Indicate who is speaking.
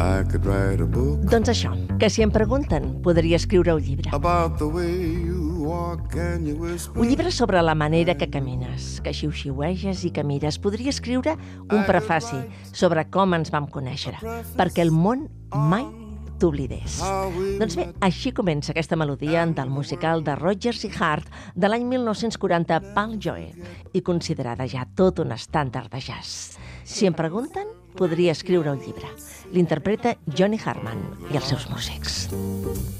Speaker 1: I could write a book
Speaker 2: Doncs això, que si em pregunten, podria escriure un llibre.
Speaker 1: about the way you walk and you whisper.
Speaker 2: Un llibre sobre la manera que camines, que xiu-xiueges i que mires. Podria escriure un prefaci sobre com ens vam conèixer, perquè el món mai t'oblidés. Doncs bé, així comença aquesta melodia del musical de Rodgers i Hart de l'any 1940, Pal Joe, i considerada ja tot un estàndard de jazz. Si em pregunten, podria escriure un llibre. L'interpreta Johnny Hartman i els seus músics.